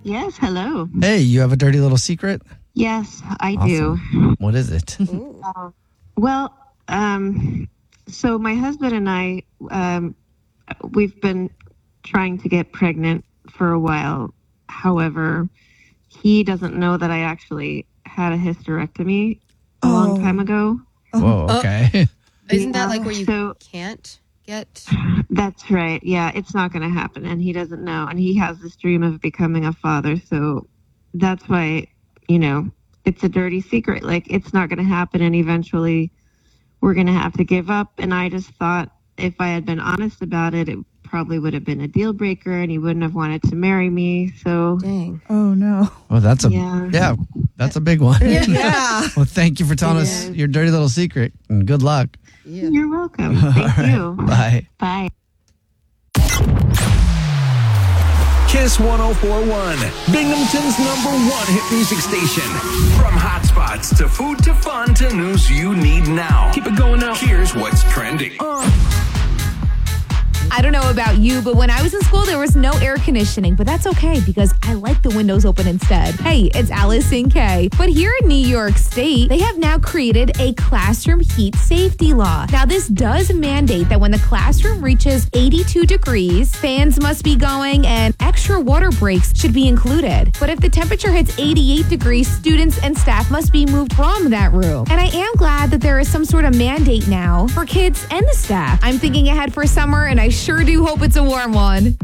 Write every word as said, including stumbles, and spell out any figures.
Yes, hello. Hey, you have a dirty little secret? Yes, I Awesome. What is it? do. Uh, well, um, so my husband and I, um, we've been trying to get pregnant for a while. However, he doesn't know that I actually had a hysterectomy a Oh. long time ago. Whoa, okay. Isn't that Yeah, like where you so- can't get? That's right. Yeah, it's not going to happen. And he doesn't know. And he has this dream of becoming a father. So that's why, you know, it's a dirty secret. Like, it's not going to happen. And eventually we're going to have to give up. And I just thought if I had been honest about it, it probably would have been a deal breaker and he wouldn't have wanted to marry me. So, Dang. Oh, no. Well, that's a Yeah. yeah, that's a big one. Yeah. Well, thank you for telling us Yeah. your dirty little secret, and good luck. Yeah. you're welcome. Thank you. Bye. Bye. Kiss one oh four point one, Binghamton's number one hit music station. From hot spots to food to fun to news you need now. Keep it going now. Here's what's trending. I don't know about you, but when I was in school, there was no air conditioning, but that's okay because I like the windows open instead. Hey, it's Allison Kay. But here in New York State, they have now created a classroom heat safety law. Now, this does mandate that when the classroom reaches eighty-two degrees, fans must be going and extra water breaks should be included. But if the temperature hits eighty-eight degrees, students and staff must be moved from that room. And I am glad that there is some sort of mandate now for kids and the staff. I'm thinking ahead for summer, and I sure do hope it's a warm one.